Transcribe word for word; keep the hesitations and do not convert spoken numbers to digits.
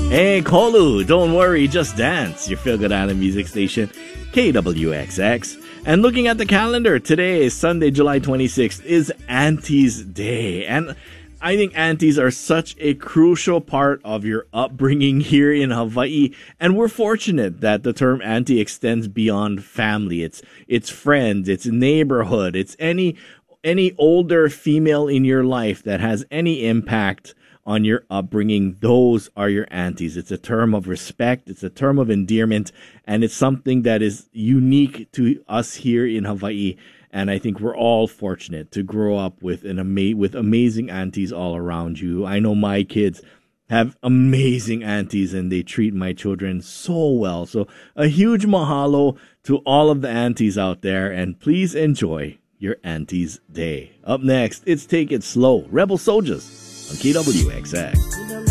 Hey, Kolu, don't worry, just dance. Your Feel Good Island music station, K W X X. And looking at the calendar, today is Sunday, July twenty-sixth, is Aunties Day. And I think aunties are such a crucial part of your upbringing here in Hawaii. And we're fortunate that the term auntie extends beyond family. It's it's friends, it's neighborhood, it's any any older female in your life that has any impact on your upbringing. Those are your aunties. It's a term of respect. It's a term of endearment. And it's something that is unique to us here in Hawaii. And I think we're all fortunate to grow up with an ama- with amazing aunties all around you. I know my kids have amazing aunties and they treat my children so well. So a huge mahalo to all of the aunties out there. And please enjoy your Aunties Day. Up next, it's Take It Slow, Rebel Soldiers on K W X X.